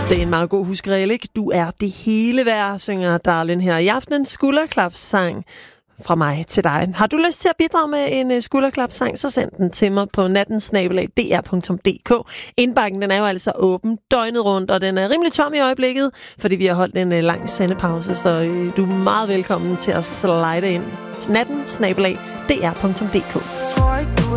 Det er en meget god huskeregel, ikke? Du er det hele værd, synger Darlene her i aftenens skulderklapssang fra mig til dig. Har du lyst til at bidrage med en skulderklapssang, så send den til mig på nattensnabelag.dr.dk. Indbakken, den er jo altså åben døgnet rundt, og den er rimelig tom i øjeblikket, fordi vi har holdt en lang sendepause, så du er meget velkommen til at slide ind. nattensnabelag.dr.dk.